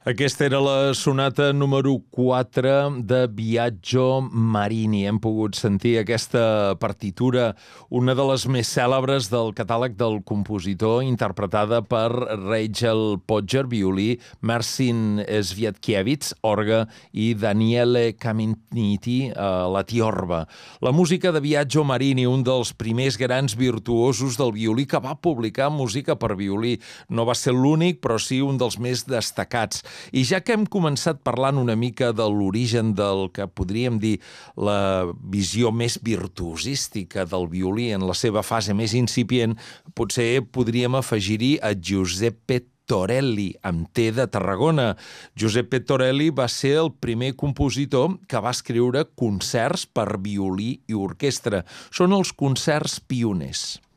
Aquesta era la sonata número 4 de Viaggio Marini. Hem pogut sentir aquesta partitura, una de les més cèlebres del catàleg del compositor, interpretada per Rachel Podger, violí, Marcin Sviatkiewicz, orgue, i Daniele Caminiti, la tiorba. La música de Viaggio Marini, un dels primers grans virtuosos del violí que va publicar música per violí. No va ser l'únic, però sí un dels més destacats. I ja que hem començat parlant una mica de l'origen del que podríem dir la visió més virtuosística del violí en la seva fase més incipient, potser podríem afegir-hi a Giuseppe Torelli, amb T de Tarragona. Giuseppe Torelli va ser el primer compositor que va escriure concerts per violí i orquestra. Són els concerts pioners.